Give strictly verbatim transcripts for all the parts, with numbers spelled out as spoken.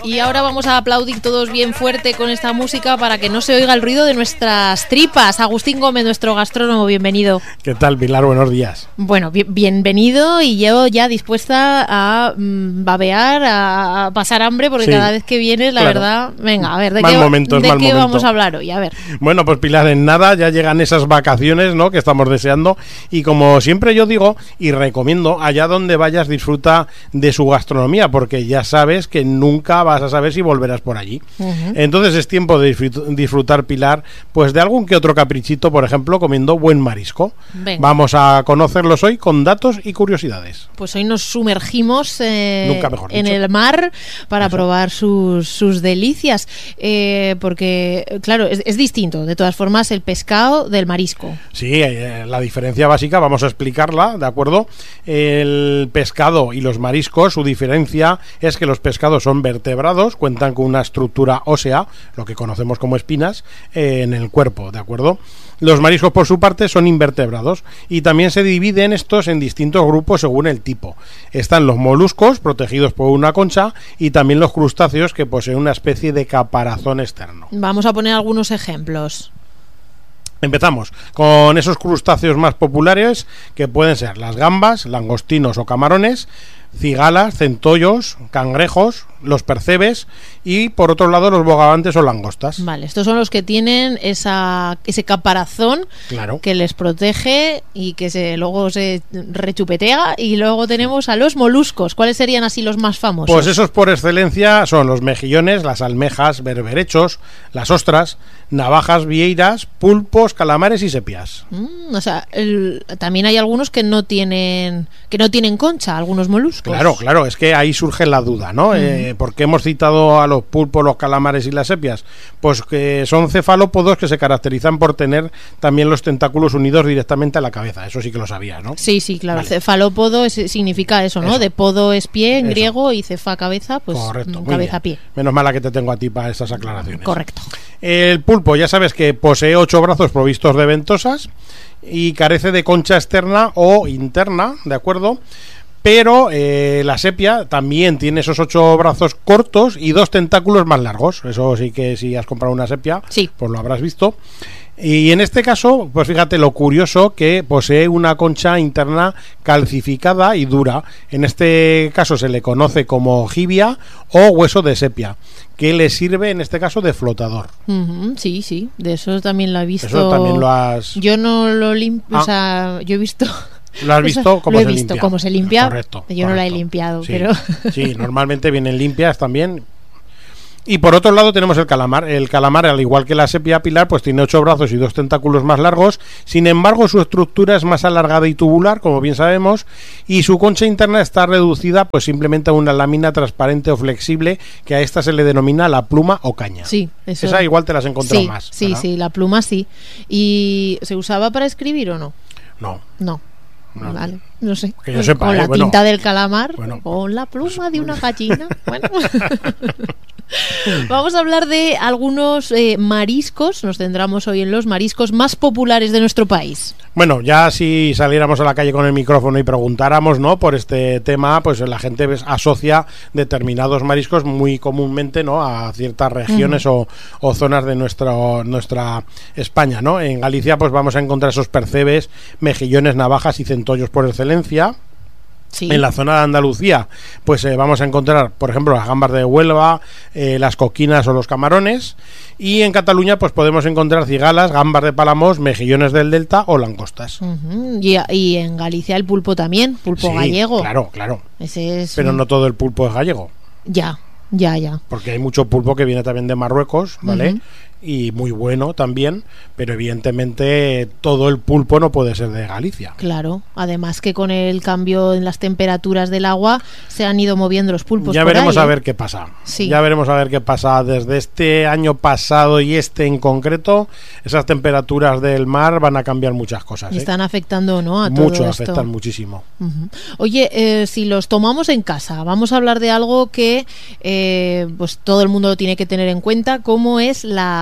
Y ahora vamos a aplaudir todos bien fuerte con esta música para que no se oiga el ruido de nuestras tripas. Agustín Gómez, nuestro gastrónomo, bienvenido. ¿Qué tal, Pilar? Buenos días. Bueno, bi- bienvenido y yo ya dispuesta a mm, babear, a, a pasar hambre, porque Sí, cada vez que vienes, la claro. verdad, venga, a ver, ¿de Mal qué, momento, es de mal qué momento. vamos a hablar hoy? A ver. Bueno, pues Pilar, en nada ya llegan esas vacaciones, ¿no?, que estamos deseando, y como siempre yo digo y recomiendo, allá donde vayas disfruta de su gastronomía, porque ya sabes que nunca vas a saber si volverás por allí. Uh-huh. Entonces es tiempo de disfrutar, Pilar, pues de algún que otro caprichito, por ejemplo, comiendo buen marisco. Venga. Vamos a conocerlos hoy con datos y curiosidades. Pues hoy nos sumergimos eh, Nunca mejor dicho. en el mar para Eso. probar sus, sus delicias, eh, porque, claro, es, es distinto, de todas formas, el pescado del marisco. Sí, eh, la diferencia básica, vamos a explicarla, ¿de acuerdo? El pescado y los mariscos, su diferencia es que los pescados son vertebrados, cuentan con una estructura ósea, lo que conocemos como espinas, eh, en el cuerpo, ¿de acuerdo? Los mariscos, por su parte, son invertebrados y también se dividen estos en distintos grupos según el tipo. Están los moluscos, protegidos por una concha, y también los crustáceos, que poseen una especie de caparazón externo. Vamos a poner algunos ejemplos. Empezamos con esos crustáceos más populares, que pueden ser las gambas, langostinos o camarones, cigalas, centollos, cangrejos, los percebes y, por otro lado, los bogavantes o langostas. Vale, estos son los que tienen esa, ese caparazón, claro, que les protege y que se luego se rechupetea. Y luego tenemos a los moluscos. ¿Cuáles serían así los más famosos? Pues esos por excelencia son los mejillones, las almejas, berberechos, las ostras, navajas, vieiras, pulpos, calamares y sepias. Mm, o sea, el, también hay algunos que no tienen que no tienen concha, algunos moluscos. Claro, claro, es que ahí surge la duda, ¿no? Mm. Eh, ¿Por qué hemos citado a los pulpos, los calamares y las sepias? Pues que son cefalópodos que se caracterizan por tener también los tentáculos unidos directamente a la cabeza. Eso sí que lo sabía, ¿no? Sí, sí, claro. Vale. Cefalópodo es, significa eso, ¿no? Eso. De podo es pie en eso. Griego, y cefa cabeza, pues correcto, cabeza pie. Menos mala que te tengo a ti para estas aclaraciones. Correcto. El pulpo, ya sabes que posee ocho brazos provistos de ventosas y carece de concha externa o interna, ¿de acuerdo? Pero eh, la sepia también tiene esos ocho brazos cortos y dos tentáculos más largos. Eso sí que si has comprado una sepia, sí, pues lo habrás visto. Y en este caso, pues fíjate lo curioso, que posee una concha interna calcificada y dura. En este caso se le conoce como jibia o hueso de sepia, que le sirve en este caso de flotador. Uh-huh, sí, sí, de eso también lo he visto. Eso también lo has... Yo no lo limpio, ah. o sea, yo he visto... ¿Lo has visto cómo lo he se visto limpia? cómo se limpia. Correcto. Yo correcto. no la he limpiado, sí, pero... sí, normalmente vienen limpias también. Y por otro lado tenemos el calamar. El calamar, al igual que la sepia, Pilar, pues tiene ocho brazos y dos tentáculos más largos. Sin embargo, su estructura es más alargada y tubular, como bien sabemos, y su concha interna está reducida pues simplemente a una lámina transparente o flexible, que a esta se le denomina la pluma o caña. Sí, eso... Esa igual te las has encontrado sí, más. Sí, ¿verdad? sí, la pluma sí. ¿Y se usaba para escribir o no? No. No. No, vale, no sé. Que yo sepa, con eh, la bueno, tinta del calamar, bueno, con la pluma pues, de una gallina. Bueno. Vamos a hablar de algunos eh, mariscos. Nos centramos hoy en los mariscos más populares de nuestro país. Bueno, ya si saliéramos a la calle con el micrófono y preguntáramos, ¿no?, por este tema, pues la gente asocia determinados mariscos muy comúnmente, ¿no?, a ciertas regiones uh-huh. o, o zonas de nuestra nuestra España, ¿no? En Galicia pues vamos a encontrar esos percebes, mejillones, navajas y centollos por excelencia. Sí. En la zona de Andalucía pues eh, vamos a encontrar, por ejemplo, las gambas de Huelva, eh, las coquinas o los camarones, y en Cataluña pues podemos encontrar cigalas, gambas de Palamos, mejillones del Delta o langostas. Uh-huh. y, y en Galicia el pulpo también, pulpo sí, gallego. Claro, claro. Ese es Pero un... no todo el pulpo es gallego. Ya, ya, ya. Porque hay mucho pulpo que viene también de Marruecos, ¿vale? Uh-huh. Y muy bueno también, pero evidentemente todo el pulpo no puede ser de Galicia. Claro, además que con el cambio en las temperaturas del agua se han ido moviendo los pulpos. Ya por veremos ahí, a ¿eh? ver qué pasa. Sí. Ya veremos a ver qué pasa. Desde este año pasado y este en concreto, esas temperaturas del mar van a cambiar muchas cosas. ¿eh? Están afectando, ¿no?, a Mucho, todo esto. afectan muchísimo. Uh-huh. Oye, eh, si los tomamos en casa, vamos a hablar de algo que eh, pues todo el mundo lo tiene que tener en cuenta, como es la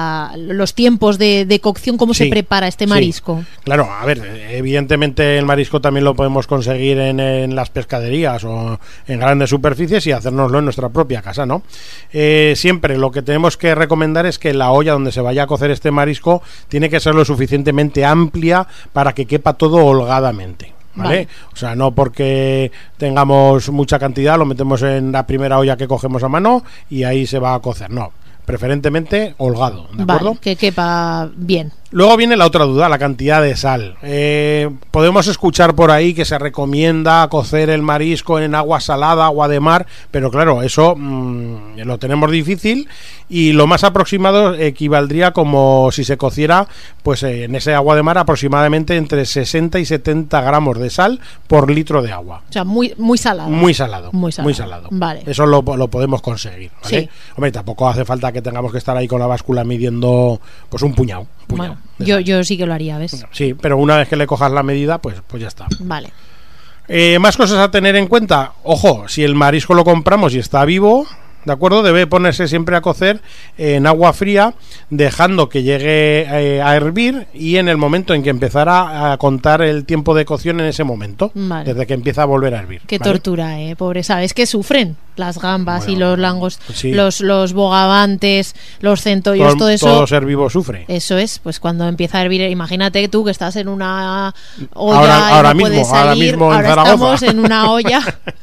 la, los tiempos de, de cocción, cómo Sí, se prepara este sí. marisco. Claro, a ver, evidentemente el marisco también lo podemos conseguir en, en las pescaderías o en grandes superficies y hacérnoslo en nuestra propia casa, ¿no? Eh, siempre lo que tenemos que recomendar es que la olla donde se vaya a cocer este marisco tiene que ser lo suficientemente amplia para que quepa todo holgadamente. ¿Vale? Vale. O sea, no porque tengamos mucha cantidad lo metemos en la primera olla que cogemos a mano y ahí se va a cocer, no, preferentemente holgado, ¿de acuerdo? Vale, que quepa bien. Luego viene la otra duda, la cantidad de sal. Eh, podemos escuchar por ahí que se recomienda cocer el marisco en agua salada, agua de mar, pero claro, eso mmm, lo tenemos difícil y lo más aproximado equivaldría como si se cociera pues eh, en ese agua de mar aproximadamente entre sesenta y setenta gramos de sal por litro de agua. O sea, muy, muy salado. Muy salado. Muy salado. Muy salado. Vale. Eso lo, lo podemos conseguir, ¿vale? Sí. Hombre, tampoco hace falta que tengamos que estar ahí con la báscula midiendo pues un puñado. Un puñado bueno, yo, yo sí que lo haría, ¿ves? Sí, pero una vez que le cojas la medida, pues, pues ya está. Vale. Eh, más cosas a tener en cuenta. Ojo, si el marisco lo compramos y está vivo, ¿de acuerdo? Debe ponerse siempre a cocer en agua fría, dejando que llegue eh, a hervir y en el momento en que empezara a contar el tiempo de cocción en ese momento, vale. desde que empieza a volver a hervir. Qué ¿vale? tortura, eh, pobre, ¿sabes? Que sufren las gambas bueno, y los langos, sí. los, los bogavantes, los centollos, todo, todo eso. Todo ser vivo sufre. Eso es, pues cuando empieza a hervir, imagínate tú que estás en una olla ahora, y ahora no mismo, puedes salir, ahora, mismo ahora en estamos en una olla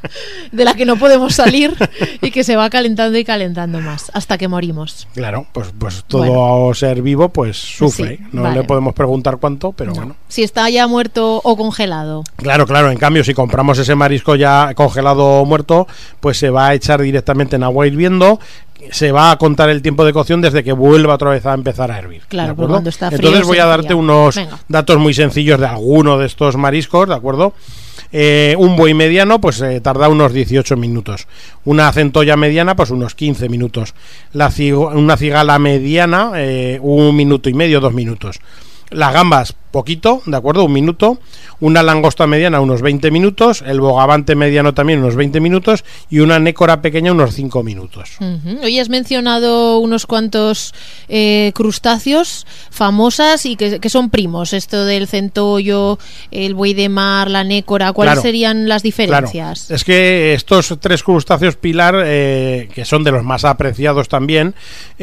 de la que no podemos salir y que se va calentando y calentando más, hasta que morimos. Claro, pues, pues todo bueno. ser vivo pues sufre, sí, no vale. le podemos preguntar cuánto, pero no. bueno. Si está ya muerto o congelado. Claro, claro, en cambio si compramos ese marisco ya congelado o muerto, pues se va a echar directamente en agua hirviendo, se va a contar el tiempo de cocción desde que vuelva otra vez a empezar a hervir. Claro, pues cuando está frío. Entonces voy a darte fría. unos Venga. datos muy sencillos de alguno de estos mariscos, ¿de acuerdo? Eh, un buey mediano pues eh, tarda unos dieciocho minutos, una centolla mediana pues unos quince minutos, la cig- una cigala mediana eh, un minuto y medio, dos minutos, las gambas poquito, ¿de acuerdo? Un minuto, una langosta mediana unos veinte minutos, el bogavante mediano también unos veinte minutos y una nécora pequeña unos cinco minutos. Uh-huh. Hoy has mencionado unos cuantos eh, crustáceos famosas y que, que son primos, esto del centollo, el buey de mar, la nécora, ¿cuáles claro, serían las diferencias? Claro. Es que estos tres crustáceos pilar, eh, que son de los más apreciados también,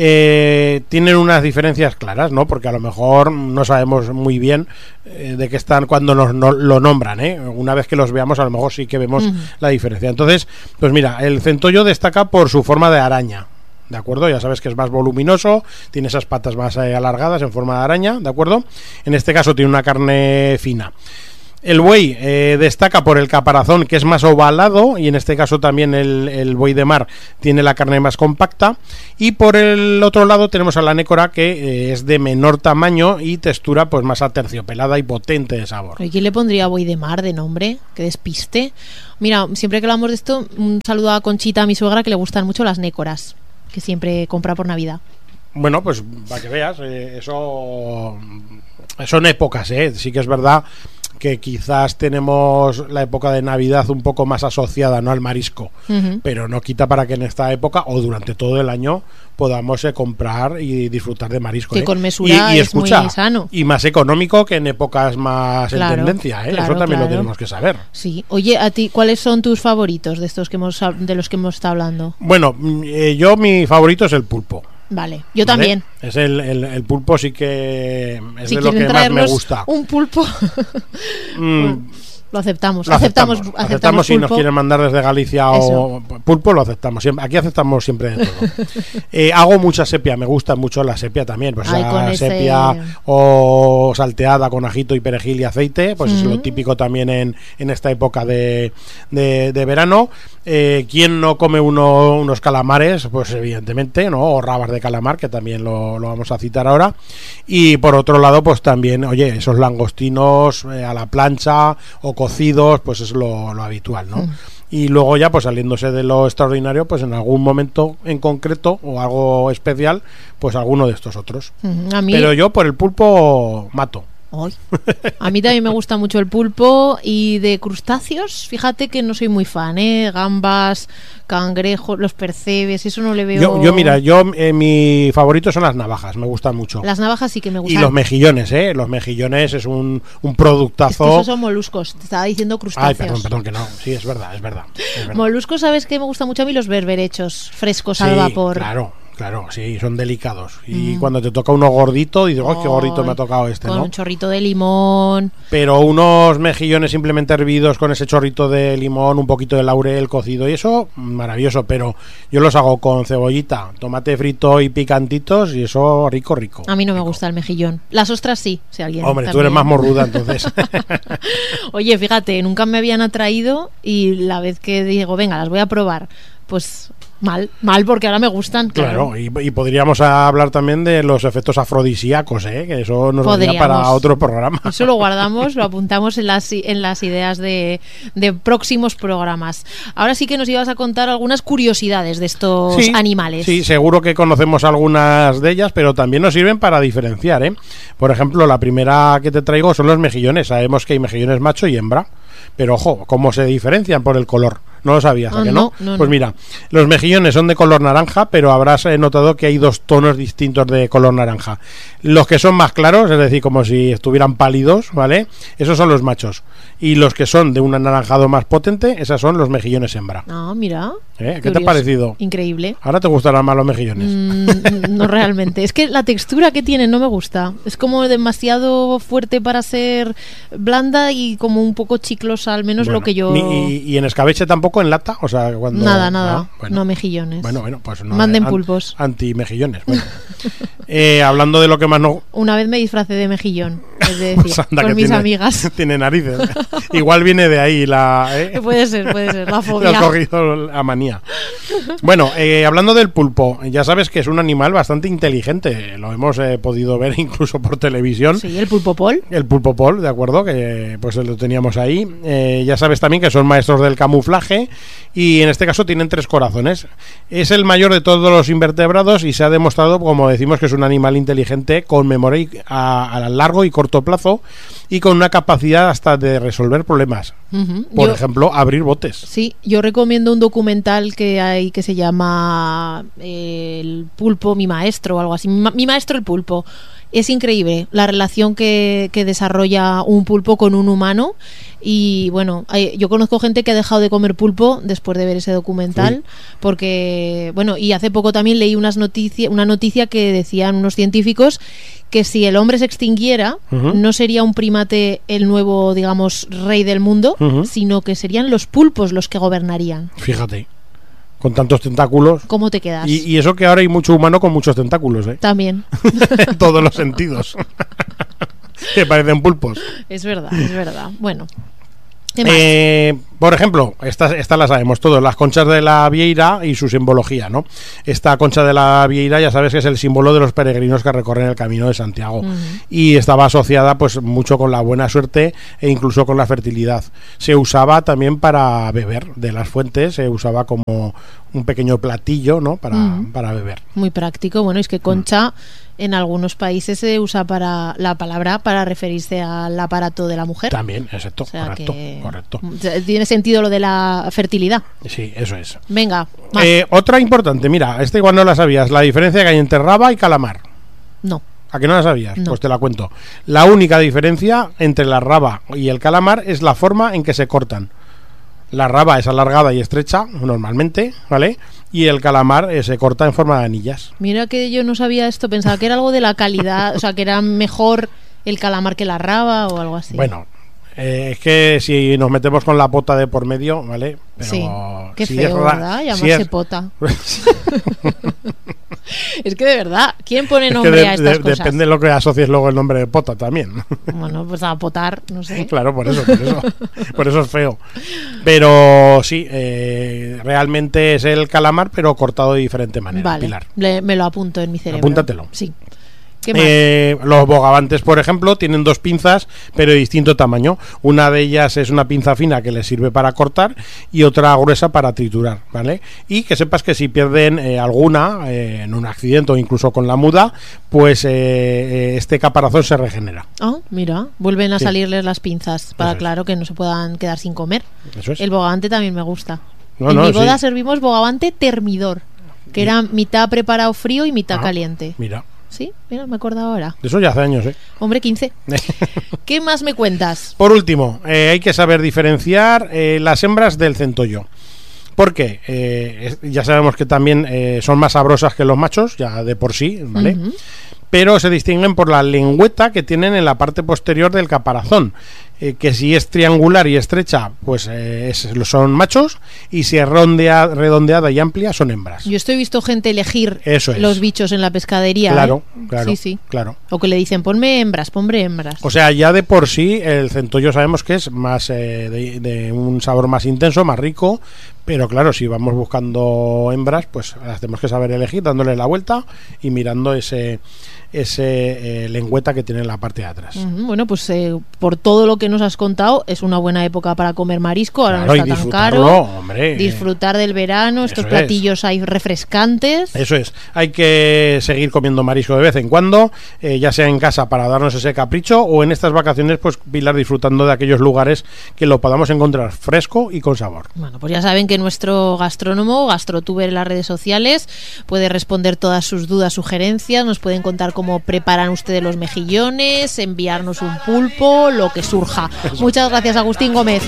eh, tienen unas diferencias claras, ¿no? Porque a lo mejor no sabemos muy bien eh, de qué están cuando nos no, lo nombran, ¿eh? Una vez que los veamos a lo mejor sí que vemos uh-huh. la diferencia. Entonces, pues mira, el centollo destaca por su forma de araña, ¿de acuerdo? Ya sabes que es más voluminoso, tiene esas patas más eh, alargadas en forma de araña, ¿de acuerdo? En este caso tiene una carne fina. El buey eh, destaca por el caparazón, que es más ovalado, y en este caso también el, el buey de mar tiene la carne más compacta, y por el otro lado tenemos a la nécora, que eh, es de menor tamaño y textura pues más aterciopelada y potente de sabor. ¿Y quién le pondría buey de mar de nombre? ¡Qué despiste! Mira, siempre que hablamos de esto, un saludo a Conchita, a mi suegra, que le gustan mucho las nécoras, que siempre compra por Navidad. Bueno, pues para que veas, eh, eso son épocas, ¿eh? Sí que es verdad que quizás tenemos la época de Navidad un poco más asociada, ¿no?, al marisco, uh-huh. pero no quita para que en esta época o durante todo el año podamos eh, comprar y disfrutar de marisco. Que ¿eh? con mesura y, y es escucha, muy sano. Y más económico que en épocas más claro, en tendencia, ¿eh? claro, Eso también claro. lo tenemos que saber. Sí. Oye, a ti, ¿cuáles son tus favoritos de estos que hemos de los que hemos estado hablando? Bueno, eh, yo mi favorito es el pulpo. Vale, yo ¿Vale? también. Es el, el, el pulpo sí que es si de lo que más me gusta. Un pulpo. mm, Lo aceptamos, lo aceptamos, aceptamos, aceptamos, aceptamos si nos quieren mandar desde Galicia Eso. o pulpo, lo aceptamos. Siempre, aquí aceptamos siempre de todo. eh, hago mucha sepia, me gusta mucho la sepia también, pues Ay, la ese... sepia o salteada con ajito y perejil y aceite, pues mm. es lo típico también en, en esta época de, de, de verano. Eh, ¿Quién no come uno, unos calamares? Pues evidentemente, ¿no? O rabas de calamar, que también lo, lo vamos a citar ahora. Y por otro lado, pues también, oye, esos langostinos eh, a la plancha o cocidos, pues es lo, lo habitual, ¿no? Mm. Y luego ya, pues saliéndose de lo extraordinario, pues en algún momento en concreto o algo especial, pues alguno de estos otros. Mm, a mí... Pero yo por el pulpo mato. Ay. A mí también me gusta mucho el pulpo. Y de crustáceos, fíjate que no soy muy fan, ¿eh? Gambas, cangrejos, los percebes, eso no le veo. Yo, yo mira, yo eh, mi favorito son las navajas, me gustan mucho. Las navajas sí que me gustan. Y los mejillones, ¿eh? Los mejillones es un, un productazo. Es que esos son moluscos, te estaba diciendo crustáceos. Ay, perdón, perdón, que no. Sí, es verdad, es verdad. Es verdad. Moluscos, ¿sabes qué me gusta mucho a mí? Los berberechos, frescos sí, al vapor. Claro. Claro, sí, son delicados. Y mm. cuando te toca uno gordito, dices, ¡oh, qué gordito me ha tocado este! Con ¿no? un chorrito de limón. Pero unos mejillones simplemente hervidos con ese chorrito de limón, un poquito de laurel cocido y eso, maravilloso. Pero yo los hago con cebollita, tomate frito y picantitos y eso rico, rico. A mí no rico. me gusta el mejillón. Las ostras sí, si alguien. Hombre, también. Tú eres más morruda entonces. Oye, fíjate, nunca me habían atraído y la vez que digo, venga, las voy a probar, pues... Mal, mal porque ahora me gustan. Claro, claro y, y podríamos hablar también de los efectos afrodisíacos, ¿eh? Que eso nos daría para otro programa. Eso lo guardamos, lo apuntamos en las, en las ideas de, de próximos programas. Ahora sí que nos ibas a contar algunas curiosidades de estos sí, animales. Sí, seguro que conocemos algunas de ellas, pero también nos sirven para diferenciar, ¿eh? Por ejemplo, la primera que te traigo son los mejillones. Sabemos que hay mejillones macho y hembra, pero ojo, ¿cómo se diferencian? Por el color. ¿No lo sabías? Ah, ¿a que no? no? No, pues no. mira, los mejillones son de color naranja, pero habrás eh, notado que hay dos tonos distintos de color naranja. Los que son más claros, es decir, como si estuvieran pálidos, ¿vale? Esos son los machos. Y los que son de un anaranjado más potente, esas son los mejillones hembra. Ah, mira. ¿Eh? ¿Qué te ha parecido? Increíble. ¿Ahora te gustarán más los mejillones? Mm, no realmente. Es que la textura que tienen no me gusta. Es como demasiado fuerte para ser blanda y como un poco chiclosa, al menos bueno, lo que yo... Ni, y, y en escabeche tampoco, en lata, o sea, cuando... Nada, nada. Ah, bueno. No mejillones. Bueno, bueno, pues no. Manden an, pulpos. Anti-mejillones. Bueno. eh, hablando de lo que más no... Una vez me disfracé de mejillón, es decir, pues anda, con mis tiene, amigas. Tiene narices. Igual viene de ahí la... ¿eh? Puede ser, puede ser, la fobia. Le has cogido la manía. Bueno, eh, hablando del pulpo, ya sabes que es un animal bastante inteligente. Lo hemos eh, podido ver incluso por televisión. Sí, el pulpo pol. El pulpo pol, de acuerdo, que pues lo teníamos ahí. Eh, ya sabes también que son maestros del camuflaje y en este caso tienen tres corazones. Es el mayor de todos los invertebrados y se ha demostrado, como decimos, que es un animal inteligente con memoria a, a largo y corto plazo y con una capacidad hasta de resolver problemas. Uh-huh. Por yo, ejemplo, abrir botes. Sí, yo recomiendo un documental que hay que se llama eh, El pulpo, mi maestro o algo así. Mi, ma- mi maestro el pulpo. Es increíble la relación que, que desarrolla un pulpo con un humano. Y bueno, hay, yo conozco gente que ha dejado de comer pulpo después de ver ese documental. Sí. Porque, bueno, y hace poco también leí unas noticia, una noticia que decían unos científicos que si el hombre se extinguiera, uh-huh. no sería un primate el nuevo, digamos, rey del mundo, uh-huh. sino que serían los pulpos los que gobernarían. Fíjate. Con tantos tentáculos. ¿Cómo te quedas? Y, y eso que ahora hay mucho humano con muchos tentáculos, ¿eh? También. En todos los sentidos. Que parecen pulpos. Es verdad, es verdad. Bueno. Eh, por ejemplo, esta, esta la sabemos todos, las conchas de la vieira y su simbología, ¿no? Esta concha de la vieira ya sabes que es el símbolo de los peregrinos que recorren el Camino de Santiago. Uh-huh. Y estaba asociada pues mucho con la buena suerte e incluso con la fertilidad. Se usaba también para beber de las fuentes, se usaba como un pequeño platillo, ¿no? Para, uh-huh. para beber. Muy práctico. Bueno, es que concha uh-huh. en algunos países se usa para la palabra para referirse al aparato de la mujer. También, exacto, o sea correcto, que correcto. Tiene sentido lo de la fertilidad. Sí, eso es. Venga, más. Eh, otra importante, mira, esta igual no la sabías, la diferencia que hay entre raba y calamar. No. ¿A que no la sabías? No. Pues te la cuento. La única diferencia entre la raba y el calamar es la forma en que se cortan. La raba es alargada y estrecha, normalmente, ¿vale? Y el calamar eh, se corta en forma de anillas. Mira que yo no sabía esto, pensaba que era algo de la calidad, o sea, que era mejor el calamar que la raba o algo así. Bueno, eh, es que si nos metemos con la pota de por medio, ¿vale? Pero sí, qué si feo, es ra- ¿verdad? Llamarse si es... pota. Es que de verdad, ¿quién pone es nombre que de, a estas de, cosas? Depende de lo que asocies luego el nombre de pota también. Bueno, pues a potar, no sé. Claro, por eso, por eso, por eso es feo. Pero sí, eh, realmente es el calamar, pero cortado de diferente manera. Vale, Pilar. Le, me lo apunto en mi cerebro. Apúntatelo. Sí. ¿Qué más? Eh, los bogavantes, por ejemplo, tienen dos pinzas, pero de distinto tamaño. Una de ellas es una pinza fina que les sirve para cortar y otra gruesa para triturar, ¿vale? Y que sepas que si pierden eh, alguna eh, en un accidente o incluso con la muda, pues eh, eh, este caparazón se regenera. Ah, mira, vuelven a Sí. salirles las pinzas para, Eso es. claro, que no se puedan quedar sin comer. Eso es. El bogavante también me gusta. No, en no, mi boda sí. servimos bogavante termidor, que era mitad preparado frío y mitad Ah, caliente. Mira, Sí, mira, me acuerdo ahora. de eso ya hace años, ¿eh? Hombre, quince. ¿Qué más me cuentas? Por último, eh, hay que saber diferenciar eh, las hembras del centollo. ¿Por qué? Eh, es- ya sabemos que también eh, son más sabrosas que los machos, ya de por sí, ¿vale? Ujú. Pero se distinguen por la lengüeta que tienen en la parte posterior del caparazón, eh, que si es triangular y estrecha, pues eh, es- son machos, y si es rondea- redondeada y amplia, son hembras. Yo estoy visto gente elegir Eso es. los bichos en la pescadería. Claro, ¿eh? claro, Sí, sí. claro. O que le dicen, ponme hembras, ponme hembras. O sea, ya de por sí el centollo sabemos que es más eh, de, de un sabor más intenso, más rico, pero claro, si vamos buscando hembras, pues las tenemos que saber elegir, dándole la vuelta y mirando ese ese eh, lengüeta que tiene en la parte de atrás. Ujú, Bueno, pues eh, por todo lo que nos has contado, es una buena época para comer marisco. Ahora Claro, y no está tan disfrutarlo, caro. hombre. Disfrutar del verano, estos Eso es. platillos ahí refrescantes. Eso es, hay que seguir comiendo marisco de vez en cuando, eh, ya sea en casa para darnos ese capricho o en estas vacaciones, pues Pilar, disfrutando de aquellos lugares que lo podamos encontrar fresco y con sabor. Bueno, pues ya saben que nuestro gastrónomo, Gastrotuber en las redes sociales, puede responder todas sus dudas, sugerencias, nos pueden contar cómo preparan ustedes los mejillones, enviarnos un pulpo, lo que surja. Muchas gracias, Agustín Gómez.